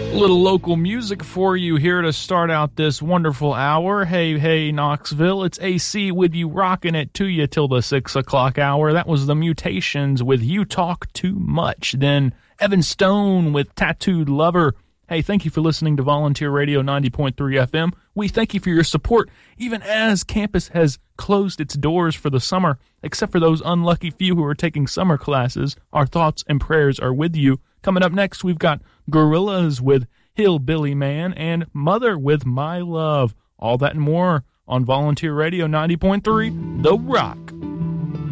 Little local music for you here to start out this wonderful hour. Hey, Knoxville, it's AC with you, rocking it to you till the 6 o'clock hour. That was the Mutations with You Talk Too Much. Then Evan Stone with Tattooed Lover. Hey, thank you for listening to Volunteer Radio 90.3 FM. We thank you for your support, even as campus has closed its doors for the summer. Except for those unlucky few who are taking summer classes, our thoughts and prayers are with you. Coming up next, we've got Gorillaz with Hillbilly Man and Mother with My Love. All that and more on Volunteer Radio 90.3, The Rock.